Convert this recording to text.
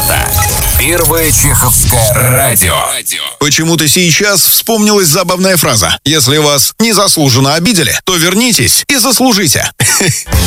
Это первое чеховское радио. Почему-то сейчас вспомнилась забавная фраза: если вас незаслуженно обидели, то вернитесь и заслужите.